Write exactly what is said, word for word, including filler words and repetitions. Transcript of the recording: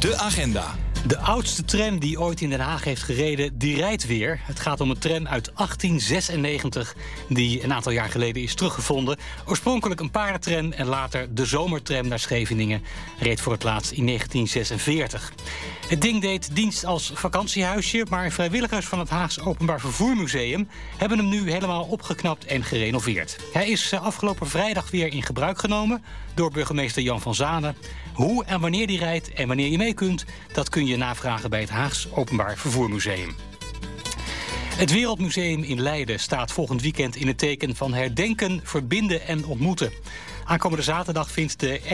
De agenda. De oudste tram die ooit in Den Haag heeft gereden, die rijdt weer. Het gaat om een tram uit achttien zesennegentig... die een aantal jaar geleden is teruggevonden. Oorspronkelijk een paardentram en later de zomertram naar Scheveningen. Reed voor het laatst in negentien zesenveertig. Het ding deed dienst als vakantiehuisje, maar vrijwilligers van het Haags Openbaar Vervoer Museum hebben hem nu helemaal opgeknapt en gerenoveerd. Hij is afgelopen vrijdag weer in gebruik genomen door burgemeester Jan van Zanen. Hoe en wanneer die rijdt en wanneer je mee kunt, dat kun je navragen bij het Haags Openbaar Vervoer Museum. Het Wereldmuseum in Leiden staat volgend weekend in het teken van herdenken, verbinden en ontmoeten. Aankomende zaterdag vindt de